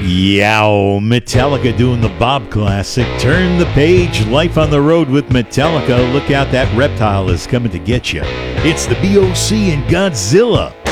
Yow, Metallica doing the Bob classic. Turn the page, life on the road with Metallica. Look out, that reptile is coming to get you. It's the BOC and Godzilla.